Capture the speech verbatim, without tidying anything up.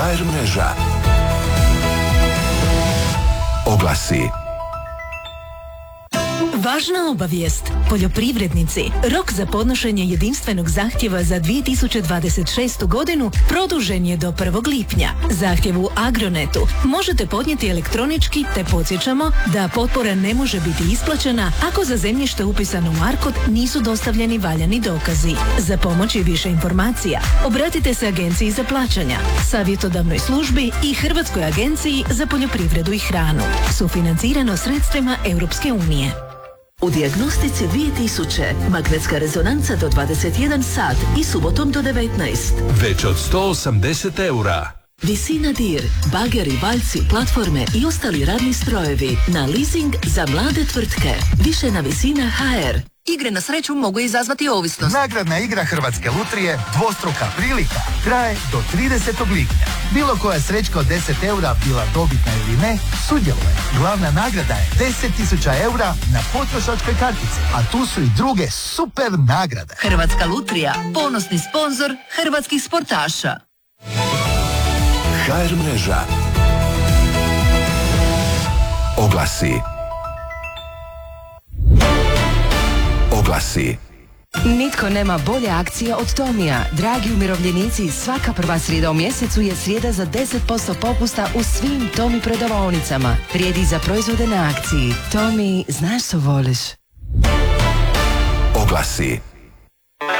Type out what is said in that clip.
ha er mreža. Oglasi. Važna obavijest. Poljoprivrednici, rok za podnošenje jedinstvenog zahtjeva za dvije tisuće dvadeset šestu godinu produžen je do prvog lipnja. Zahtjev u Agronetu možete podnijeti elektronički, te podsjećamo da potpora ne može biti isplaćena ako za zemljište upisano u ARKOD nisu dostavljeni valjani dokazi. Za pomoć i više informacija obratite se Agenciji za plaćanja, savjetodavnoj službi i Hrvatskoj agenciji za poljoprivredu i hranu. Sufinancirano sredstvima Europske unije. U dijagnostici dvije tisuće magnetska rezonanca do dvadeset jedan sat i subotom do devetnaest. Već od sto osamdeset eura. Visina dir, bageri, valjci, platforme i ostali radni strojevi na leasing za mlade tvrtke. Više na Visina ha er. Igre na sreću mogu izazvati ovisnost. Nagradna igra Hrvatske lutrije Dvostruka prilika traje do tridesetog lipnja. Bilo koja srećka od deset eura, bila dobitna ili ne, sudjeluje. Glavna nagrada je deset tisuća eura na potrošačkoj kartici, a tu su i druge super nagrade. Hrvatska lutrija, ponosni sponzor hrvatskih sportaša. ha er mreža. Oglasi. Oglasi. Nitko nema bolje akcije od Tomija. Dragi umirovljenici, svaka prva srijeda u mjesecu je srijeda za deset posto popusta u svim Tomi prodavaonicama. Vrijedi za proizvode na akciji. Tomi, znaš što voliš. Oglasi.